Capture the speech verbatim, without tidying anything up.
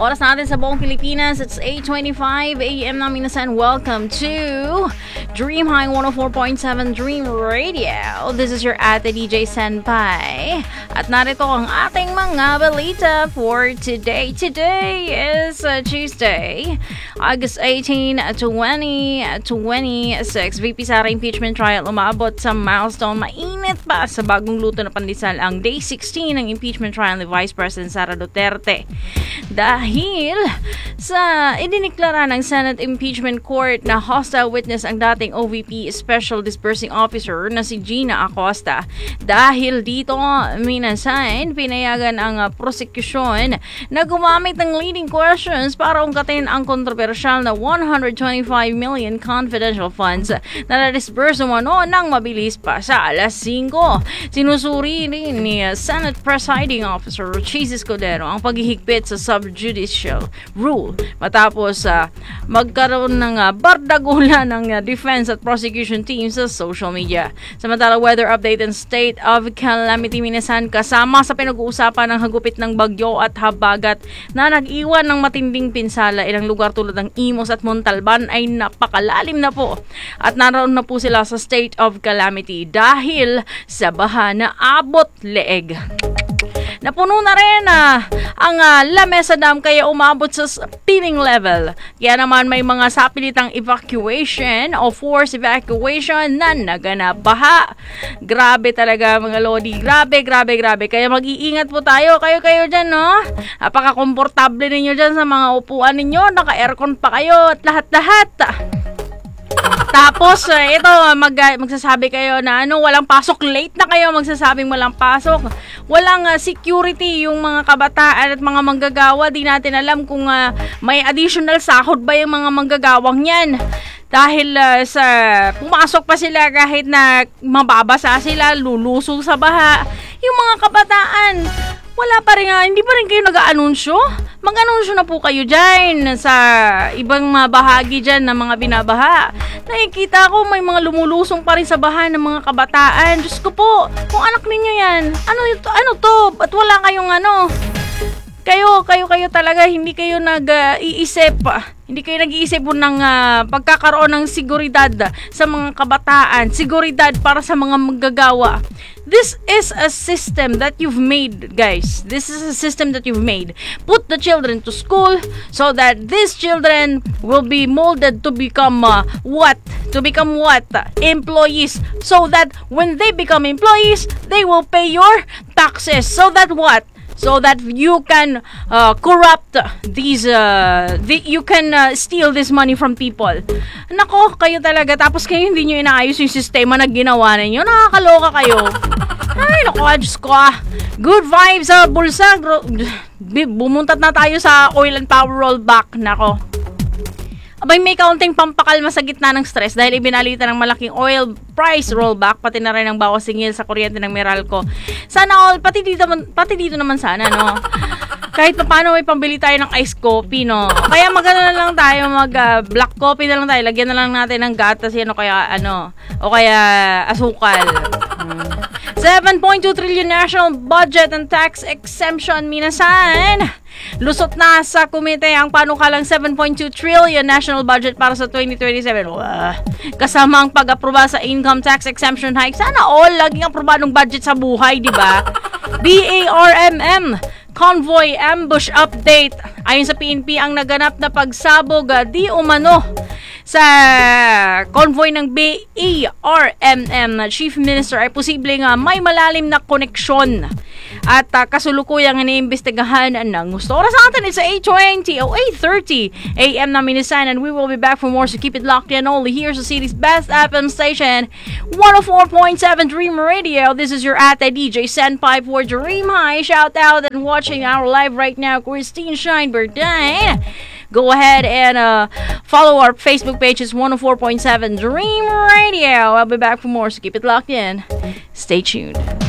Oras natin sa buong Pilipinas, it's eight twenty-five a m na minasan. Welcome to Dream High one oh four point seven Dream Radio. This is your ate D J Senpai. At narito ang ating mga balita for today. Today is uh, Tuesday, August eighteenth, twenty twenty-six. V P Sara impeachment trial umabot sa milestone. Mainit pa sa bagong luto na pandesal ang day sixteen ng impeachment trial ni Vice President Sara Duterte. Dahil sa idiniklara ng Senate Impeachment Court na hostile witness ang dating O V P Special Disbursing Officer na si Gina Acosta. Dahil dito, minasan, pinayagan ang uh, prosecution na gumamit ng leading questions para ungkatin ang kontrobersyal na one hundred twenty-five million confidential funds na na-disburse umano ng mabilis pa sa alas singko. Sinusuri rin ni uh, Senate Presiding Officer Chis Escudero ang paghihigpit sa subjudicial rule matapos uh, magkaroon ng uh, bardagula ng uh, defense at prosecution teams sa social media. Samantala, weather update and state of calamity minasan kasama sa pinag-uusapan ng hagupit ng bagyo at habagat na nag-iwan ng matinding pinsala. Ilang lugar tulad ng Imos at Montalban ay napakalalim na po at naroon na po sila sa state of calamity dahil sa baha na abot leeg. Napuno na rin uh, ang uh, La Mesa Dam kaya umabot sa spilling level. Kaya naman may mga sapilitang evacuation o forced evacuation na naganap. Baha. Grabe talaga mga lodi. Grabe, grabe, grabe. Kaya mag-iingat po tayo. Kayo-kayo dyan, no? Napaka-komportable ninyo dyan sa mga upuan ninyo. Naka-aircon pa kayo at lahat-lahat. Tapos, uh, ito, mag, magsasabi kayo na ano, walang pasok. Late na kayo magsasabing walang pasok. Walang uh, security yung mga kabataan at mga manggagawa. Di natin alam kung uh, may additional sahod ba yung mga manggagawang yan. Dahil uh, sa pumasok pa sila kahit na mababasa sila, lulusog sa baha. Yung mga kabataan, wala pa rin nga, hindi pa rin kayo nag-aanunsyo? Mag-anunsyo na po kayo dyan sa ibang mga bahagi dyan ng mga binabaha. Nakikita ko may mga lumulusong pa rin sa baha ng mga kabataan. Diyos ko po, kung anak ninyo yan, ano, ano to? Ba't wala kayong ano? Kayo, kayo, kayo talaga, hindi kayo nag-iisip. Uh, hindi kayo nag-iisip ng uh, pagkakaroon ng seguridad sa mga kabataan. Seguridad para sa mga manggagawa. This is a system that you've made, guys. This is a system that you've made. Put the children to school so that these children will be molded to become uh, what? To become what? Employees. So that when they become employees, they will pay your taxes. So that what? So that you can uh, corrupt these, uh, the, you can uh, steal this money from people. Nako, kayo talaga. Tapos kayo hindi nyo inaayos yung sistema na ginawa ninyo. Nakakaloka kayo. Ay, nako, Diyos ko ah. Good vibes sa bulsa. Bumuntat na tayo sa oil and power rollback. Nako. Abay, may kaunting pampakalma sa gitna ng stress dahil ibinalita ng malaking oil price rollback, pati na rin ang bawas singil sa kuryente ng Meralco. Sana all, pati dito, pati dito naman sana, no? Kahit pa paano may pambili tayo ng ice coffee, no? Kaya magano na lang tayo, mag uh, black coffee na lang tayo. Lagyan na lang natin ng gatas yan o kaya ano, o kaya asukal. Hmm. seven point two trillion national budget and tax exemption, minasan. Lusot na sa komite ang panukalang seven point two trillion national budget para sa twenty twenty-seven. Wow. Kasama ang pag-aproba sa income tax exemption hike. Sana all laging aprobadong budget sa buhay, di ba? B A R M M Convoy Ambush Update. Ayon sa P N P, ang naganap na pagsabog uh, di umano sa convoy ng B A R M M na Chief Minister ay posibleng uh, may malalim na koneksyon at uh, kasulukuyang iniimbestigahan ng gusto. Oras natin it's eight twenty o eight thirty a m na minisan, and we will be back for more, so keep it locked in only here's the city's best F M station, one oh four point seven Dream Radio. This is your ate D J Senpai for Dream High. Shout out and watching our live right now, Christine Scheinberg. Go ahead and uh, follow our Facebook page. It's one oh four point seven Dream Radio. I'll be back for more, so keep it locked in. Stay tuned.